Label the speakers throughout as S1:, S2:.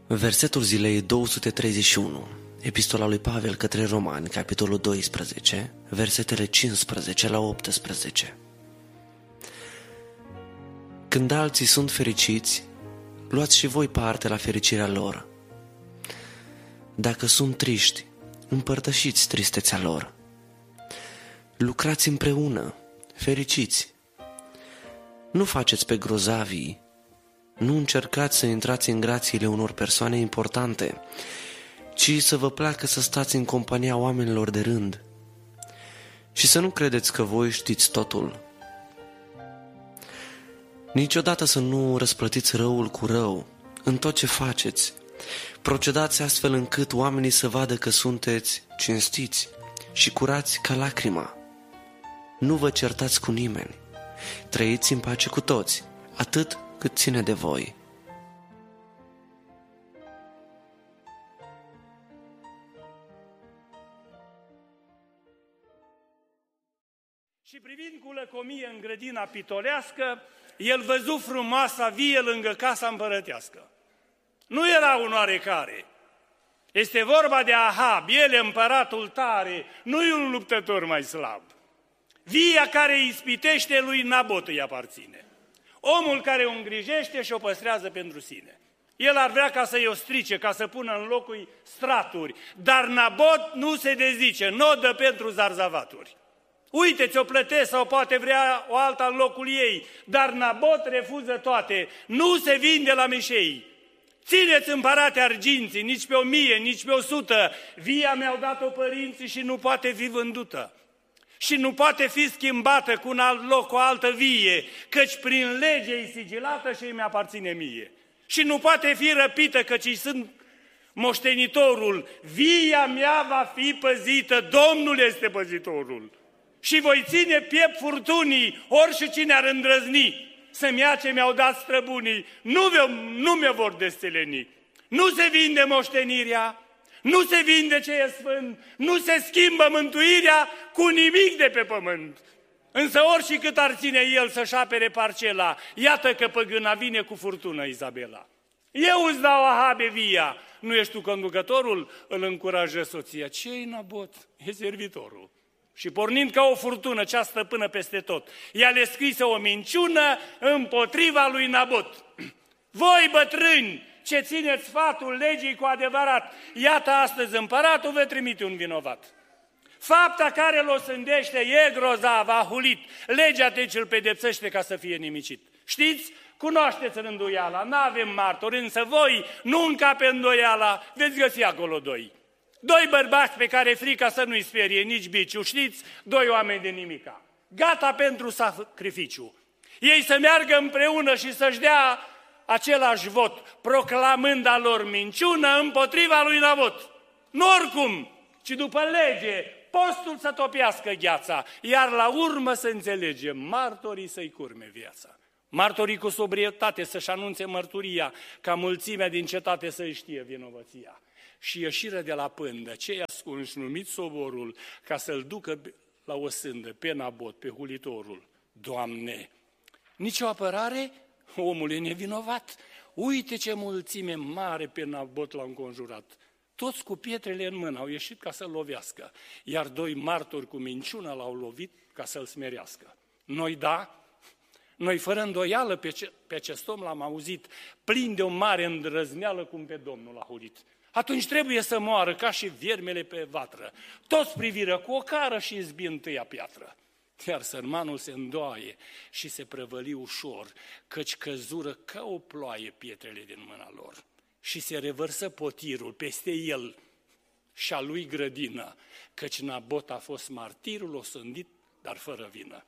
S1: Versetul zilei 231, Epistola lui Pavel către Romani, capitolul 12, versetele 15 la 18. Când alții sunt fericiți, luați și voi parte la fericirea lor. Dacă sunt triști, împărtășiți tristețea lor. Lucrați împreună, fericiți. Nu faceți pe grozavii, nu încercați să intrați în grațiile unor persoane importante, ci să vă placă să stați în compania oamenilor de rând. Și să nu credeți că voi știți totul. Niciodată să nu răsplătiți răul cu rău în tot ce faceți. Procedați astfel încât oamenii să vadă că sunteți cinstiți și curați ca lacrima. Nu vă certați cu nimeni. Trăiți în pace cu toți, atât cât ține de voi.
S2: Și privind cu lăcomie în grădina pitorească, el văzu frumoasa vie lângă casa împărătească. Nu era un oarecare. Este vorba de Ahab, el e împăratul tare, nu e un luptător mai slab. Via care îi ispitește lui Nabot îi aparține. Omul care o îngrijește și o păstrează pentru sine. El ar vrea ca să-i o strice, ca să pună în locul straturi, dar Nabot nu se dezice, nu o dă pentru zarzavaturi. Uite, ți-o plătesc sau poate vrea o alta în locul ei, dar Nabot refuză toate, nu se vinde la mișei. Țineți împărate arginții, nici pe 1000, nici pe 100, via mi-au dat-o părinții și nu poate fi vândută. Și nu poate fi schimbată cu un alt loc, o altă vie, căci prin lege e sigilată și îmi aparține mie. Și nu poate fi răpită, căci îi sunt moștenitorul. Via mea va fi păzită, Domnul este păzitorul. Și voi ține piept furtunii, orice cine ar îndrăzni să-mi ia ce mi-au dat străbunii, nu mi-o vor desțeleni. Nu se vinde moștenirea, nu se vinde ce e sfânt, nu se schimbă mântuirea cu nimic de pe pământ. Însă oricât ar ține el să-și apere parcela, iată că păgâna vine cu furtună, Izabela. Eu îți dau, Ahabe, via, nu ești tu conducătorul? Îl încurajă soția. Ce-i Nabot? E servitorul. Și pornind ca o furtună, cea stăpână peste tot, ea le scrise o minciună împotriva lui Nabot. Voi, bătrâni, ce țineți sfatul legii cu adevărat, iată astăzi împăratul vă trimite un vinovat. Fapta care îl osândește e grozavă, a hulit, legea deci îl pedepsește ca să fie nimicit. Știți? Cunoașteți rânduiala, n-avem martori, însă voi nu încape îndoiala, veți găsi acolo doi. Doi bărbați pe care frica să nu-i sperie nici biciu, știți? Doi oameni de nimica, gata pentru sacrificiu. Ei să meargă împreună și să-și dea același vot, proclamând a lor minciună împotriva lui Nabot. Nu oricum, ci după lege, postul să topească gheața, iar la urmă să înțelege martorii să-i curme viața. Martorii cu sobrietate să-și anunțe mărturia, ca mulțimea din cetate să-i știe vinovăția. Și ieșirea de la pândă, cei ascunși numiți soborul, ca să-l ducă la o sândă, pe Nabot, pe hulitorul. Doamne, nici o apărare? Omul e nevinovat. Uite ce mulțime mare pe Nabot l-a înconjurat. Toți cu pietrele în mână au ieșit ca să-l lovească, iar doi martori cu minciună l-au lovit ca să-l smerească. Noi da, noi fără îndoială pe acest om l-am auzit, plin de o mare îndrăzneală cum pe Domnul l-a hulit. Atunci trebuie să moară ca și viermele pe vatră. Toți priviră cu ocară și izbi întâia piatră. Iar sărmanul se îndoaie și se prăvăli ușor, căci căzură ca o ploaie pietrele din mâna lor. Și se revărsă potirul peste el și a lui grădină, căci Nabot a fost martirul osândit, dar fără vină.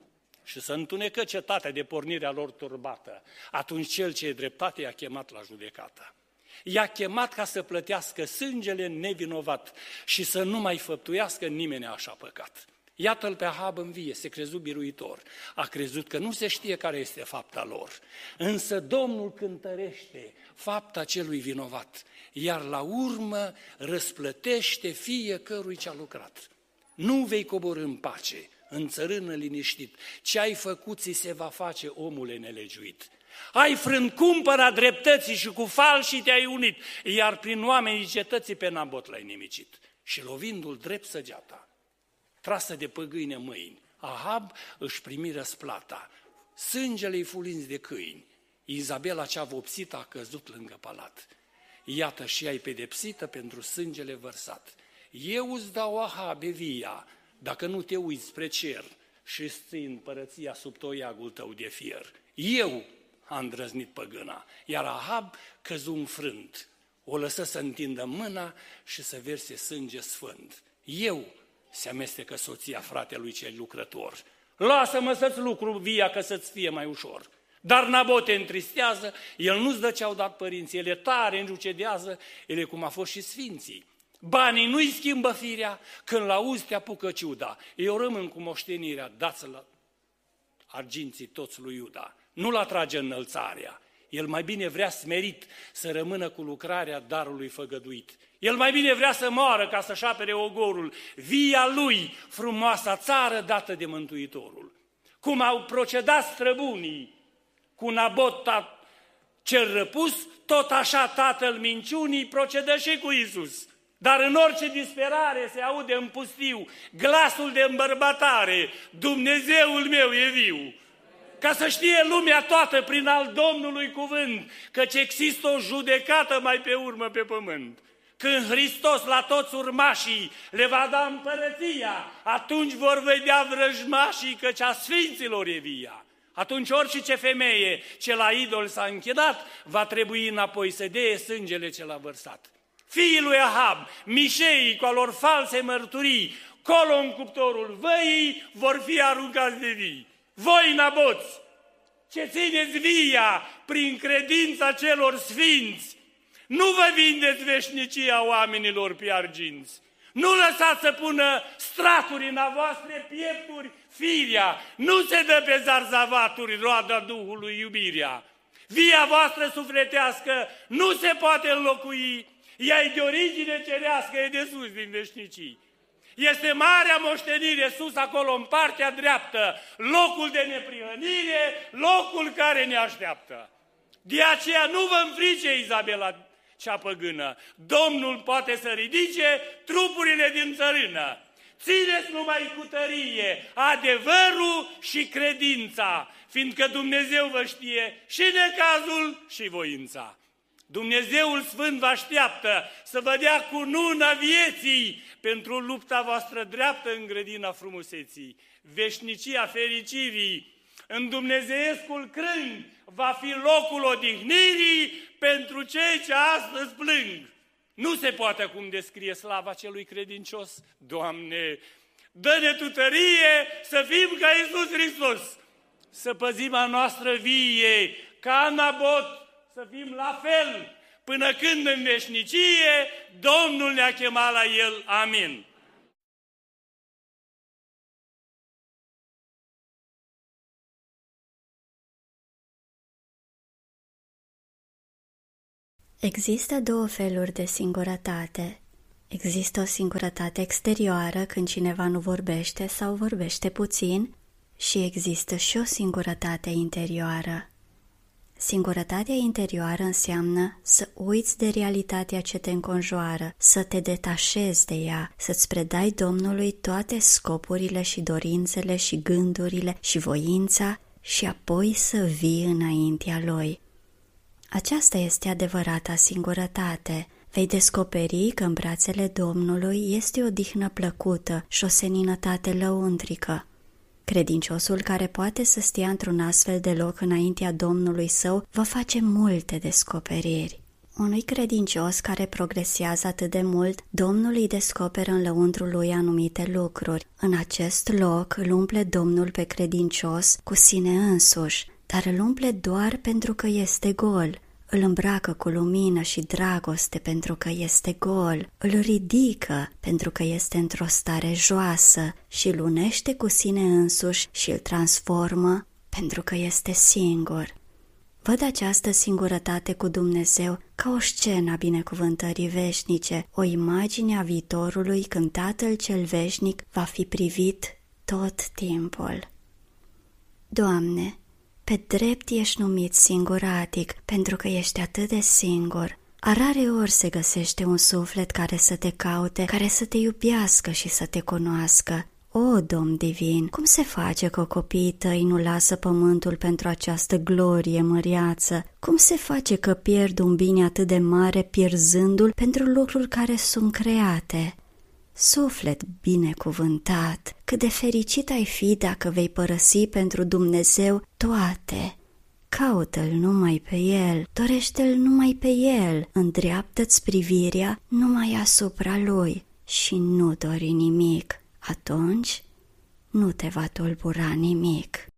S2: Și să întunecă cetatea de pornirea lor turbată. Atunci cel ce e dreptate i-a chemat la judecată. I-a chemat ca să plătească sângele nevinovat și să nu mai făptuiască nimeni așa păcat. Iată-l pe Ahab în vie, se crezu biruitor. A crezut că nu se știe care este fapta lor. Însă Domnul cântărește fapta celui vinovat, iar la urmă răsplătește fiecărui ce a lucrat. Nu vei coborî în pace, în țărână liniștit. Ce ai făcut ți se va face, omule nelegiuit. Ai frânt cumpăna dreptății și cu falșii te-ai unit, iar prin oamenii cetății pe Nabot l-ai nimicit. Și lovindu-l drept săgeata, trasă de păgâine mâini, Ahab își primi răsplata, sângele-i fulinți de câini. Izabela cea vopsită a căzut lângă palat. Iată și ea-i pedepsită pentru sângele vărsat. Eu îți dau, Ahabe, via, dacă nu te uiți spre cer și ții împărăția sub toiagul tău de fier. Eu a îndrăznit păgâna, iar Ahab căzu înfrânt. O lăsă să întindă mâna și să verse sânge sfânt. Eu se amestecă soția fratelui cel lucrător. Lasă-mă să-ți lucru via, că să-ți fie mai ușor. Dar Nabot te întristează, el nu-ți dă ce-au dat părinții, ele tare înjucedează, ele cum a fost și sfinții. Banii nu-i schimbă firea, când l-auzi te apucă ciuda. Eu rămân cu moștenirea, dați-l arginții toți lui Iuda. Nu-l atrage înălțarea. El mai bine vrea smerit să rămână cu lucrarea darului făgăduit. El mai bine vrea să moară ca să-și apere ogorul, via lui, frumoasa țară dată de Mântuitorul. Cum au procedat străbunii cu Nabot cel răpus, tot așa tatăl minciunii procedă și cu Iisus. Dar în orice disperare se aude în pustiu glasul de îmbărbatare, Dumnezeul meu e viu. Ca să știe lumea toată prin al Domnului cuvânt, căci există o judecată mai pe urmă pe pământ. Când Hristos la toți urmașii le va da împărăția, atunci vor vedea vrăjmașii, căci a sfinților e via. Atunci orice femeie ce la idol s-a închinat, va trebui înapoi să dea sângele ce l-a vărsat. Fiii lui Ahab, mișeii cu alor false mărturii, colo în cuptorul văii, vor fi aruncați de vii. Voi, Naboți, ce țineți via prin credința celor sfinți, nu vă vindeți veșnicia oamenilor pe arginți. Nu lăsați să pună straturi în a voastre piepturi firia, nu se dă pe zarzavaturi roada Duhului iubirea. Via voastră sufletească nu se poate înlocui, ea e de origine cerească, e de sus din veșnicii. Este marea moștenire sus acolo în partea dreaptă, locul de neprihănire, locul care ne așteaptă. De aceea nu vă înfrice, Izabela cea păgână, Domnul poate să ridice trupurile din țărână. Țineți numai cu tărie adevărul și credința, fiindcă Dumnezeu vă știe și necazul și voința. Dumnezeul Sfânt vă așteaptă să vă dea cununa vieții pentru lupta voastră dreaptă în grădina frumuseții. Veșnicia fericirii în dumnezeiescul crâng va fi locul odihnirii pentru cei ce astăzi plâng. Nu se poate acum descrie slava celui credincios. Doamne, dă-ne Tu tărie să fim ca Iisus Hristos, să păzim a noastră vie, ca Nabot, să fim la fel, până când în veșnicie Domnul ne-a chemat la El. Amin.
S3: Există două feluri de singurătate. Există o singurătate exterioară când cineva nu vorbește sau vorbește puțin și există și o singurătate interioară. Singurătatea interioară înseamnă să uiți de realitatea ce te înconjoară, să te detașezi de ea, să-ți predai Domnului toate scopurile și dorințele și gândurile și voința și apoi să vii înaintea Lui. Aceasta este adevărata singurătate. Vei descoperi că în brațele Domnului este o odihnă plăcută și o seninătate lăuntrică. Credinciosul care poate să stea într-un astfel de loc înaintea Domnului său va face multe descoperiri. Unui credincios care progresează atât de mult, Domnul îi descoperă în lăuntrul lui anumite lucruri. În acest loc îl umple Domnul pe credincios cu sine însuși, dar îl umple doar pentru că este gol. Îl îmbracă cu lumină și dragoste pentru că este gol, îl ridică pentru că este într-o stare joasă și îl unește cu sine însuși și îl transformă pentru că este singur. Văd această singurătate cu Dumnezeu ca o scenă a binecuvântării veșnice, o imagine a viitorului când Tatăl cel veșnic va fi privit tot timpul. Doamne, Pe drept ești numit singuratic, pentru că ești atât de singur. A rare ori se găsește un suflet care să te caute, care să te iubească și să te cunoască. O, Domn divin, cum se face că copiii tăi nu lasă pământul pentru această glorie măreață? Cum se face că pierd un bine atât de mare pierzându-l pentru lucruri care sunt create? Suflet binecuvântat, cât de fericit ai fi dacă vei părăsi pentru Dumnezeu toate. Caută-L numai pe El, dorește-L numai pe El, îndreaptă-ți privirea numai asupra Lui și nu dori nimic. Atunci nu te va tulbura nimic.